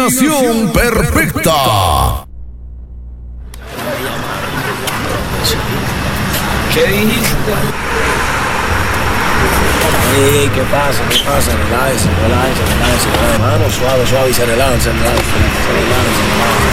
Combinación perfecta. ¿Qué dijiste? Ey, ¿qué pasa? ¿Qué pasa? Relájense. Hermano, suave, y se relajan.